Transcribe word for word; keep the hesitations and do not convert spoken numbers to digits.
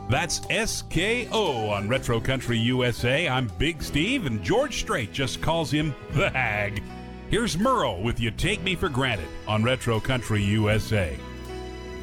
That's S K O on Retro Country U S A. I'm Big Steve, and George Strait just calls him the Hag. Here's Merle with You Take Me for Granted on Retro Country U S A.